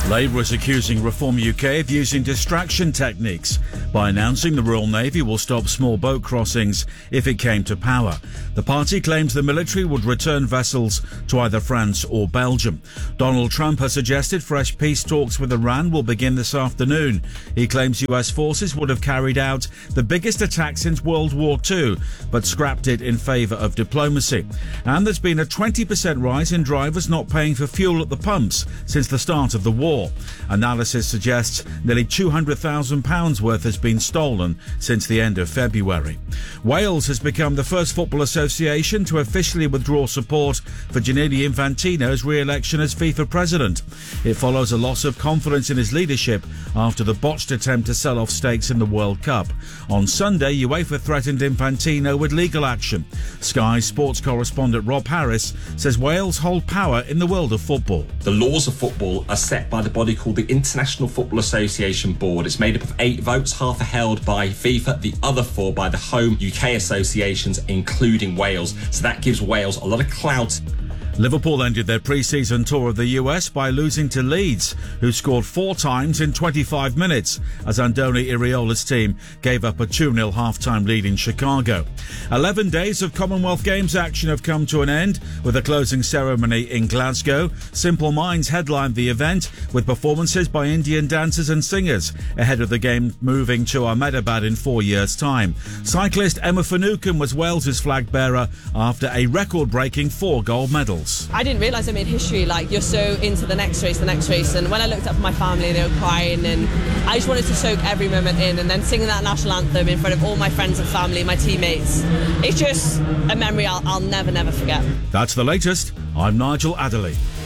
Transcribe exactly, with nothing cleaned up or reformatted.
Labour is accusing Reform U K of using distraction techniques by announcing the Royal Navy will stop small boat crossings if it came to power. The party claims the military would return vessels to either France or Belgium. Donald Trump has suggested fresh peace talks with Iran will begin this afternoon. He claims U S forces would have carried out the biggest attack since World War Two, but scrapped it in favour of diplomacy. And there's been a twenty percent rise in drivers not paying for fuel at the pumps since the start of the war. Analysis suggests nearly two hundred thousand pounds worth has been stolen since the end of February. Wales has become the first football association to officially withdraw support for Gianni Infantino's re-election as FIFA president. It follows a loss of confidence in his leadership after the botched attempt to sell off stakes in the World Cup. On Sunday, UEFA threatened Infantino with legal action. Sky Sports correspondent Rob Harris says Wales hold power in the world of football. The laws of football are set by the body called the International Football Association Board. It's made up of eight votes, half are held by FIFA, the other four by the home U K associations, including Wales. So that gives Wales a lot of clout. Liverpool ended their pre-season tour of the U S by losing to Leeds, who scored four times in twenty-five minutes, as Andoni Iraola's team gave up a two nil half-time lead in Chicago. Eleven days of Commonwealth Games action have come to an end, with a closing ceremony in Glasgow. Simple Minds headlined the event, with performances by Indian dancers and singers, ahead of the game moving to Ahmedabad in four years' time. Cyclist Emma Finucane was Wales's flag bearer after a record-breaking four gold medals. I didn't realise I made history. Like, you're so into the next race, the next race, and when I looked up at my family, they were crying, and I just wanted to soak every moment in, and then singing that national anthem in front of all my friends and family, my teammates. It's just a memory I'll, I'll never, never forget. That's the latest. I'm Nigel Adderley.